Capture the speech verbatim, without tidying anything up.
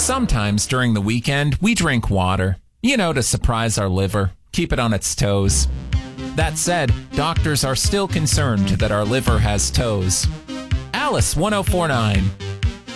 Sometimes during the weekend, we drink water, you know, to surprise our liver, keep it on its toes. That said, doctors are still concerned that our liver has toes. Alice one oh four nine.